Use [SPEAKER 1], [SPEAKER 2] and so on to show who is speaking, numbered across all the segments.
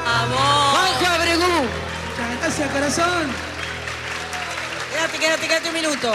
[SPEAKER 1] ¡Vamos!
[SPEAKER 2] Juanjo Abregú.
[SPEAKER 3] Muchas gracias, corazón.
[SPEAKER 2] Quédate un minuto.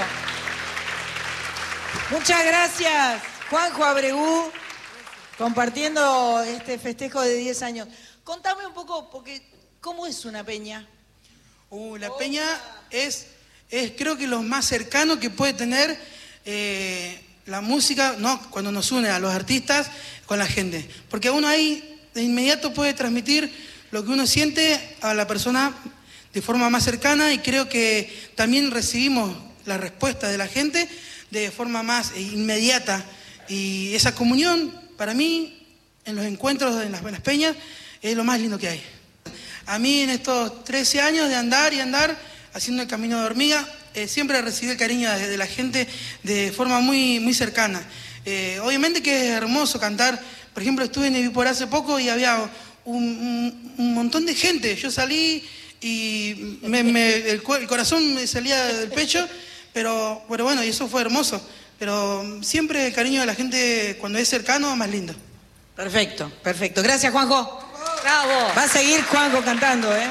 [SPEAKER 2] Muchas gracias, Juanjo Abregú, compartiendo este festejo de 10 años. Contame un poco, porque ¿cómo es una peña?
[SPEAKER 3] La peña es creo que lo más cercano que puede tener la música, ¿no? Cuando nos une a los artistas con la gente. Porque uno ahí de inmediato puede transmitir lo que uno siente a la persona de forma más cercana, y creo que también recibimos la respuesta de la gente de forma más inmediata. Y esa comunión, para mí, en los encuentros, en las peñas, es lo más lindo que hay. A mí, en estos 13 años de andar y andar, haciendo el camino de hormiga, siempre recibí el cariño de la gente de forma muy, muy cercana. Obviamente que es hermoso cantar. Por ejemplo, estuve en Evipor hace poco y había un montón de gente. Yo salí y el corazón me salía del pecho, pero bueno, y eso fue hermoso. Pero siempre el cariño de la gente, cuando es cercano, es más lindo.
[SPEAKER 2] Perfecto, perfecto. Gracias, Juanjo.
[SPEAKER 1] ¡Bravo!
[SPEAKER 2] Va a seguir Juanjo cantando, ¿eh?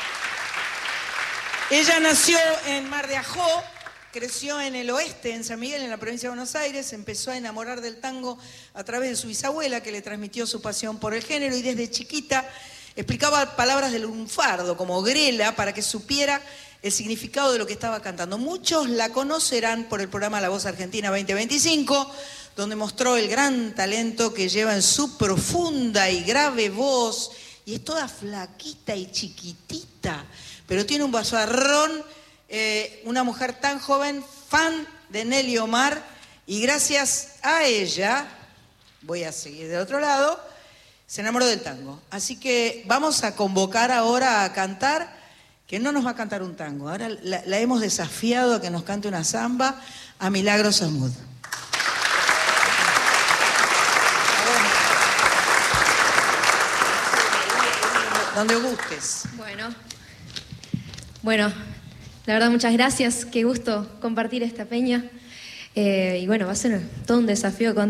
[SPEAKER 2] Ella nació en Mar de Ajó, creció en el oeste, en San Miguel, en la provincia de Buenos Aires, empezó a enamorar del tango a través de su bisabuela, que le transmitió su pasión por el género, y desde chiquita explicaba palabras del lunfardo, como grela, para que supiera el significado de lo que estaba cantando. Muchos la conocerán por el programa La Voz Argentina 2025, donde mostró el gran talento que lleva en su profunda y grave voz, y es toda flaquita y chiquitita, pero tiene un vozarrón, una mujer tan joven, fan de Nelly Omar, y gracias a ella, voy a seguir del otro lado, se enamoró del tango. Así que vamos a convocar ahora a cantar, que no nos va a cantar un tango, ahora la hemos desafiado a que nos cante una samba, a Milagros Amud. Donde gustes.
[SPEAKER 4] Bueno, la verdad muchas gracias, qué gusto compartir esta peña. Y bueno, va a ser todo un desafío con